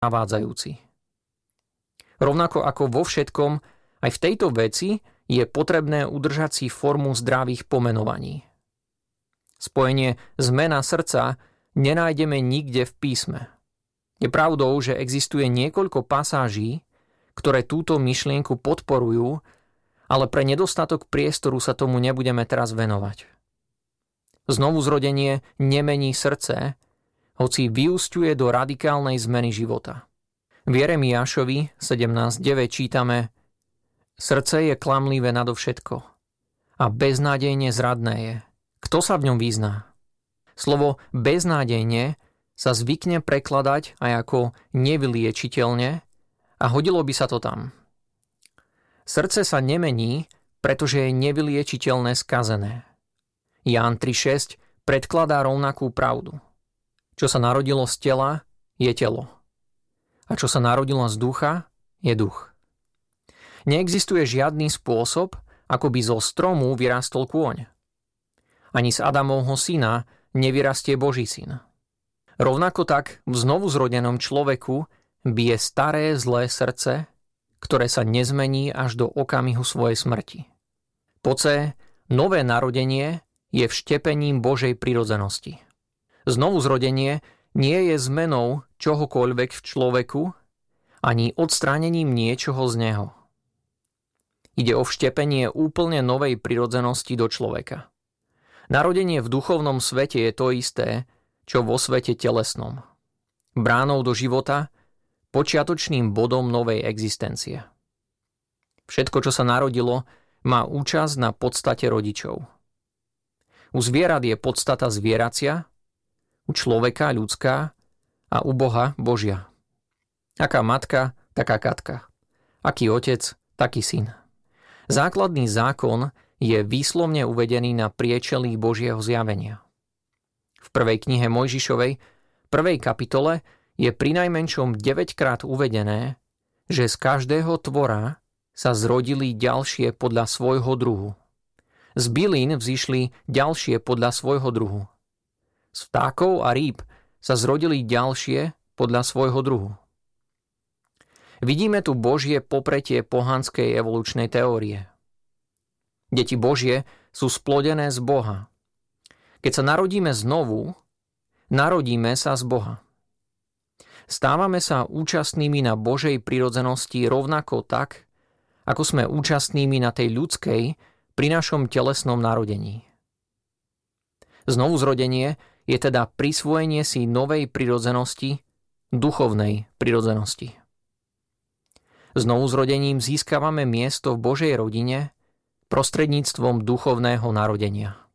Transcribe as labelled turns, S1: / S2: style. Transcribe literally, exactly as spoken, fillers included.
S1: navádzajúci. Rovnako ako vo všetkom, aj v tejto veci je potrebné udržať si formu zdravých pomenovaní. Spojenie zmena srdca nenájdeme nikde v písme. Je pravdou, že existuje niekoľko pasáží, ktoré túto myšlienku podporujú, ale pre nedostatok priestoru sa tomu nebudeme teraz venovať. Znovuzrodenie nemení srdce, hoci vyúsťuje do radikálnej zmeny života. V Jeremiášovi sedemnásť deväť čítame: Srdce je klamlivé nadovšetko a beznádejne zradné je. Kto sa v ňom vyzná? Slovo beznádejne sa zvykne prekladať aj ako nevyliečiteľne a hodilo by sa to tam. Srdce sa nemení, pretože je nevyliečiteľné skazené. Ján tri šesť predkladá rovnakú pravdu. Čo sa narodilo z tela, je telo. A čo sa narodilo z ducha, je duch. Neexistuje žiadny spôsob, ako by zo stromu vyrástol kôň. Ani z Adamovho syna nevyrastie Boží syn. Rovnako tak v znovuzrodenom človeku bije staré zlé srdce, ktoré sa nezmení až do okamihu svojej smrti. Po C, nové narodenie je vštepením Božej prirodzenosti. Znovuzrodenie nie je zmenou čohokoľvek v človeku, ani odstránením niečoho z neho. Ide o vštepenie úplne novej prirodzenosti do človeka. Narodenie v duchovnom svete je to isté, čo vo svete telesnom. Bránou do života, počiatočným bodom novej existencie. Všetko, čo sa narodilo, má účasť na podstate rodičov. U zvierat je podstata zvieracia, u človeka ľudská a u Boha Božia. Aká matka, taká Katka. Aký otec, taký syn. Základný zákon je výslovne uvedený na priečelí Božieho zjavenia. V prvej knihe Mojžišovej, prvej kapitole, je prinajmenšom deväťkrát uvedené, že z každého tvora sa zrodili ďalšie podľa svojho druhu. Z bylín vzišli ďalšie podľa svojho druhu. Z vtákov a rýb sa zrodili ďalšie podľa svojho druhu. Vidíme tu Božie popretie pohanskej evolučnej teórie. Deti Božie sú splodené z Boha. Keď sa narodíme znovu, narodíme sa z Boha. Stávame sa účastnými na Božej prirodzenosti rovnako tak, ako sme účastnými na tej ľudskej pri našom telesnom narodení. Znovuzrodenie je teda prisvojenie si novej prirodzenosti, duchovnej prirodzenosti. Znovuzrodením získavame miesto v Božej rodine prostredníctvom duchovného narodenia.